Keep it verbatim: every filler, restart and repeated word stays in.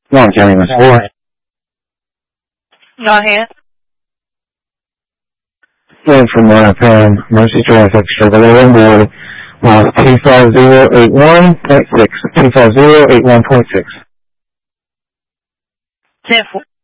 Long County, Miss four. Go ahead. And from Monapan, Mercy Traffic, Chevrolet on board, uh, two five zero eight one point six, two five zero eight one point six. ten four.